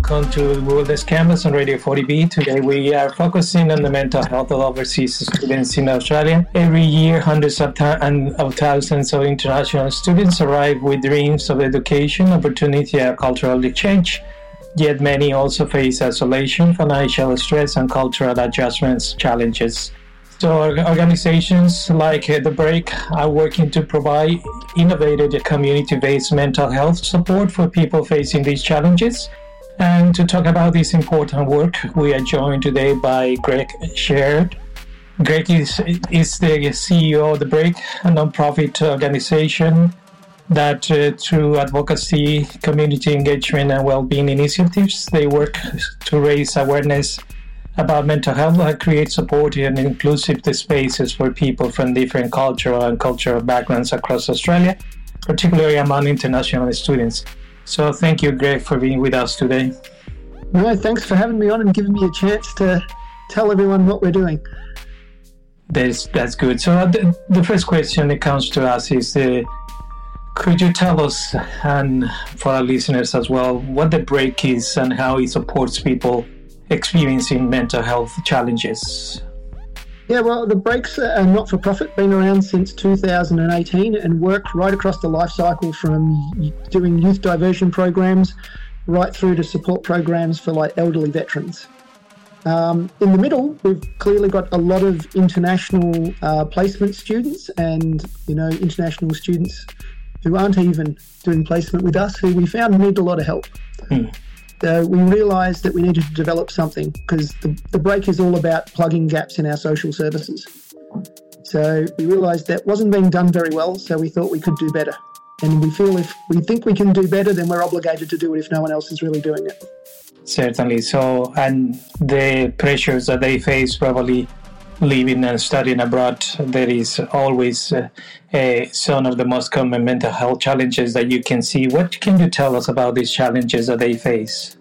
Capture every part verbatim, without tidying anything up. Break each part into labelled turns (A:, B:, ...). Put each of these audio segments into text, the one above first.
A: welcome to Wilderness Campus on Radio forty B. Today we are focusing on the mental health of overseas students in Australia. Every year, hundreds of, th- and of thousands of international students arrive with dreams of education, opportunity, and cultural exchange. Yet many also face isolation, financial stress, and cultural adjustments challenges. So organizations like uh, The Break are working to provide innovative community-based mental health support for people facing these challenges. And to talk about this important work, we are joined today by Greg Sherrard. Greg is, is the C E O of The Break, a nonprofit organization that uh, through advocacy, community engagement, and well-being initiatives, they work to raise awareness about mental health and create supportive and inclusive spaces for people from different cultural and cultural backgrounds across Australia, particularly among international students. So thank you, Greg, for being with us today.
B: No, thanks for having me on and giving me a chance to tell everyone what we're doing.
A: That's, that's good. So the, the first question that comes to us is, uh, could you tell us, and for our listeners as well, what The Break is and how it supports people experiencing mental health challenges?
B: Yeah, well, The Break's a not-for-profit, been around since two thousand eighteen and worked right across the life cycle from doing youth diversion programs right through to support programs for like elderly veterans. Um, in the middle, we've clearly got a lot of international uh, placement students and, you know, international students who aren't even doing placement with us, who we found need a lot of help. Hmm. So we realised that we needed to develop something because the, the Break is all about plugging gaps in our social services. So we realised that wasn't being done very well, so we thought we could do better. And we feel if we think we can do better, then we're obligated to do it if no one else is really doing it.
A: Certainly. So, and the pressures that they face probably living and studying abroad, there is always uh, uh, some of the most common mental health challenges that you can see. What can you tell us about these challenges that they face?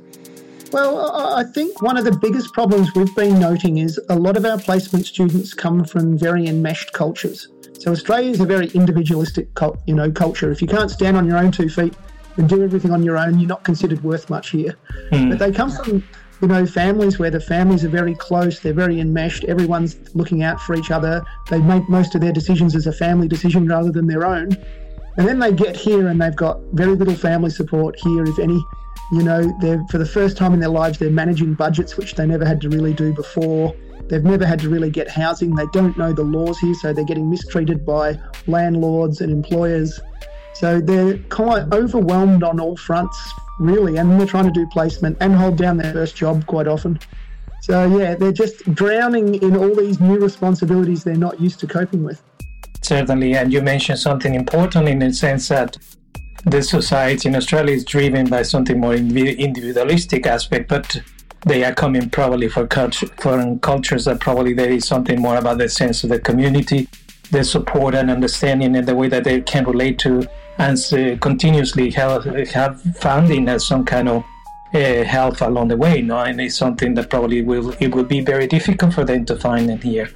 B: Well, I think one of the biggest problems we've been noting is a lot of our placement students come from very enmeshed cultures. So Australia is a very individualistic, you know, culture. If you can't stand on your own two feet and do everything on your own, you're not considered worth much here. Mm. But they come from, you know, families where the families are very close, they're very enmeshed, everyone's looking out for each other. They make most of their decisions as a family decision rather than their own. And then they get here and they've got very little family support here, if any. You know, they're for the first time in their lives, they're managing budgets, which they never had to really do before. They've never had to really get housing. They don't know the laws here, so they're getting mistreated by landlords and employers. So they're quite overwhelmed on all fronts, really, and they're trying to do placement and hold down their first job quite often. So, yeah, they're just drowning in all these new responsibilities they're not used to coping with.
A: Certainly, and you mentioned something important in the sense that the society in Australia is driven by something more individualistic aspect, but they are coming probably for culture, foreign cultures that probably there is something more about the sense of the community, the support and understanding and the way that they can relate to and uh, continuously have, have funding as some kind of uh, help along the way, no? And it's something that probably will it will be very difficult for them to find in here.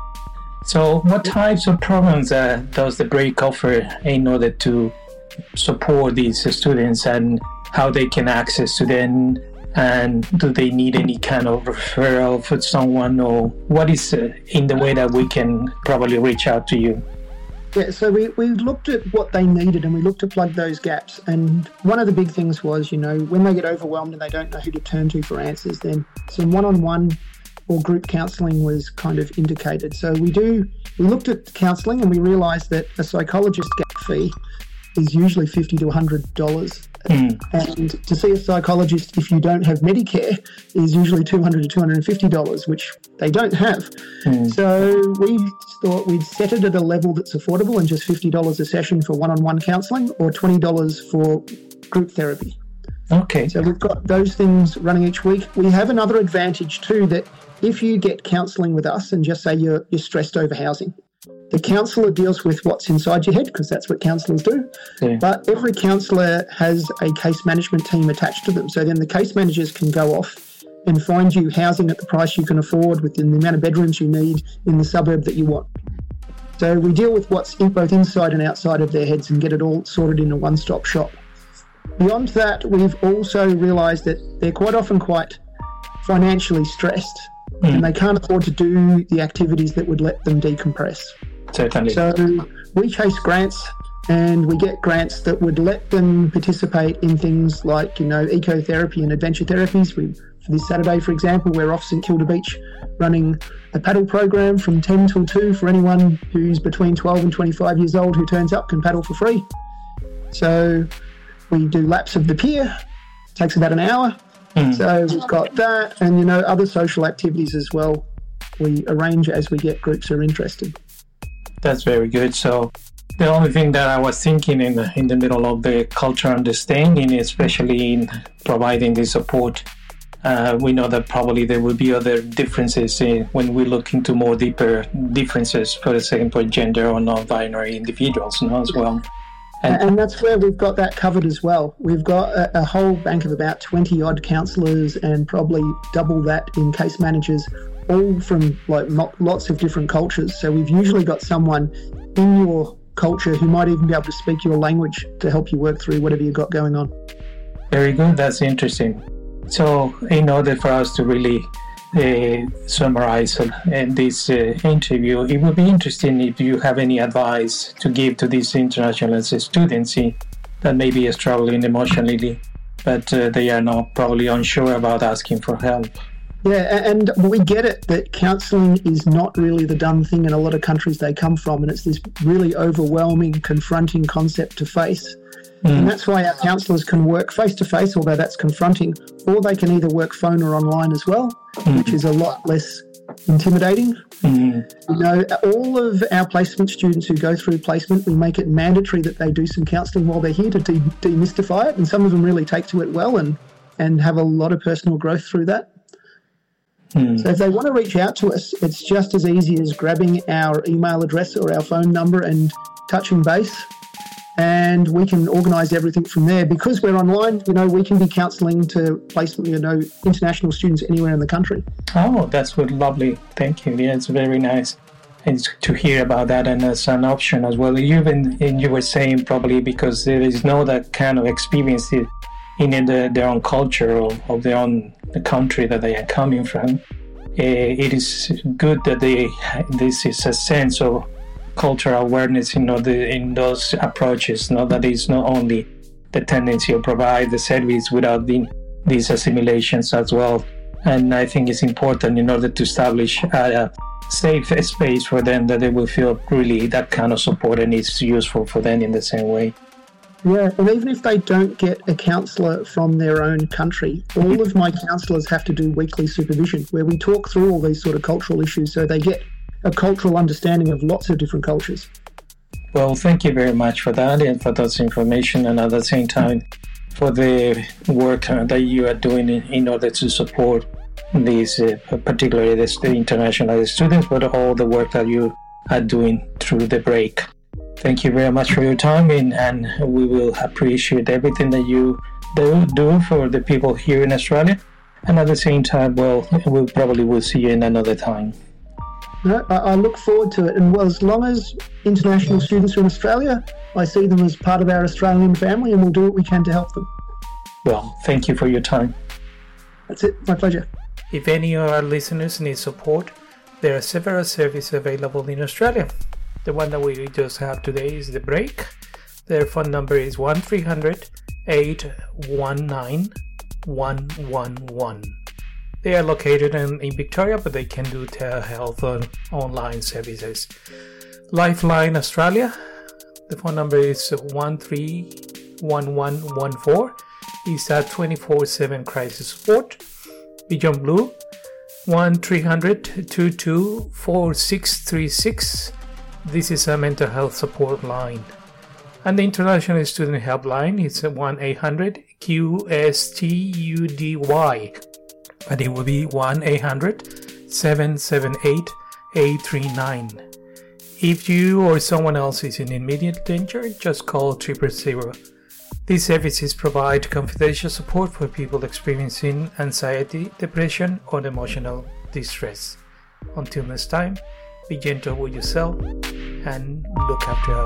A: So what types of programs uh, does The Break offer in order to support these students and how they can access to them? And do they need any kind of referral for someone, or what is uh, in the way that we can probably reach out to you?
B: Yeah, so we, we looked at what they needed and we looked to plug those gaps. And one of the big things was, you know, when they get overwhelmed and they don't know who to turn to for answers, then some one-on-one or group counselling was kind of indicated. So we do, we looked at counselling and we realised that a psychologist gap fee is usually fifty to one hundred dollars. Mm. And to see a psychologist if you don't have Medicare is usually two hundred to two hundred fifty dollars, which they don't have. Mm. So we thought we'd set it at a level that's affordable and just fifty dollars a session for one-on-one counselling or twenty dollars for group therapy.
A: Okay.
B: So we've got those things running each week. We have another advantage too, that if you get counselling with us and just say you're, you're stressed over housing, the counsellor deals with what's inside your head because that's what counsellors do. Yeah. But every counsellor has a case management team attached to them. So then the case managers can go off and find you housing at the price you can afford within the amount of bedrooms you need in the suburb that you want. So we deal with what's in both inside and outside of their heads and get it all sorted in a one-stop shop. Beyond that, we've also realised that they're quite often quite financially stressed mm. and they can't afford to do the activities that would let them decompress.
A: Certainly.
B: So we chase grants, and we get grants that would let them participate in things like, you know, ecotherapy and adventure therapies. We, for this Saturday, for example, we're off St Kilda Beach running a paddle program from ten till two for anyone who's between twelve and twenty-five years old who turns up can paddle for free. So we do laps of the pier. It takes about an hour. Mm. So we've got that, and, you know, other social activities as well. We arrange as we get groups who are interested.
A: That's very good. So the only thing that I was thinking in the, in the middle of the cultural understanding, especially in providing the support, uh, we know that probably there will be other differences in, when we look into more deeper differences, for example, gender or non-binary individuals, you know, as well.
B: And, and that's where we've got that covered as well. We've got a, a whole bank of about twenty odd counsellors and probably double that in case managers, all from like lots of different cultures. So we've usually got someone in your culture who might even be able to speak your language to help you work through whatever you've got going on.
A: Very good. That's interesting. So in order for us to really uh, summarize uh, this uh, interview, it would be interesting if you have any advice to give to these international students that may be struggling emotionally, but uh, they are not probably unsure about asking for help.
B: Yeah, and we get it that counselling is not really the done thing in a lot of countries they come from, and it's this really overwhelming, confronting concept to face. Mm. And that's why our counsellors can work face-to-face, although that's confronting, or they can either work phone or online as well, mm. which is a lot less intimidating. Mm. You know, all of our placement students who go through placement, we make it mandatory that they do some counselling while they're here to de- demystify it, and some of them really take to it well and, and have a lot of personal growth through that. Hmm. So if they want to reach out to us, it's just as easy as grabbing our email address or our phone number and touching base, and we can organise everything from there. Because we're online, you know, we can be counselling to placement, you know, international students anywhere in the country.
A: Oh, that's good, lovely. Thank you. Yeah, it's very nice and to hear about that, and as an option as well. Even and you were saying probably because there is no that kind of experience in the, their own culture or of their own the country that they are coming from, uh, it is good that they this is a sense of cultural awareness, you know, the, in those approaches. Not that it's not only the tendency to provide the service without the, these assimilations as well. And I think it's important in order to establish a, a safe space for them that they will feel really that kind of support and it's useful for them in the same way.
B: Yeah, and even if they don't get a counsellor from their own country, all of my counsellors have to do weekly supervision where we talk through all these sort of cultural issues so they get a cultural understanding of lots of different cultures.
A: Well, thank you very much for that and for that information, and at the same time for the work that you are doing in, in order to support these, uh, particularly the, the international students, but all the work that you are doing through the break. Thank you very much for your time, and, and we will appreciate everything that you do, do for the people here in Australia. And at the same time, well, we probably will see you in another time.
B: No, I, I look forward to it. And well, as long as international students are in Australia, I see them as part of our Australian family, and we'll do what we can to help them.
A: Well, thank you for your time.
B: That's it. My pleasure.
A: If any of our listeners need support, there are several services available in Australia. The one that we just have today is the break. Their phone number is one three hundred, eight one nine, one one one. They are located in, in Victoria, but they can do telehealth on online services. Lifeline Australia, the phone number is one three one one one four. It's a twenty-four seven crisis support. Beyond Blue, one three hundred, two two four six three six. This is a mental health support line. And the International Student Helpline is one eight hundred Q S T U D Y. But it will be one eight hundred, seven seven eight, eight three nine. If you or someone else is in immediate danger, just call triple zero. These services provide confidential support for people experiencing anxiety, depression, or emotional distress. Until next time, be gentle with yourself and look after